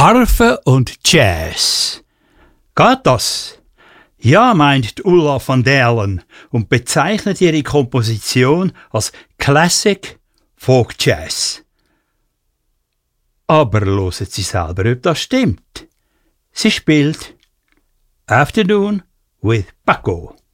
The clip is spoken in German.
Harfe und Jazz. Geht das? Ja, meint Ulla von Dalen und bezeichnet ihre Komposition als Classic Folk Jazz. Aber hören Sie selber, ob das stimmt. Sie spielt Afternoon with Paco.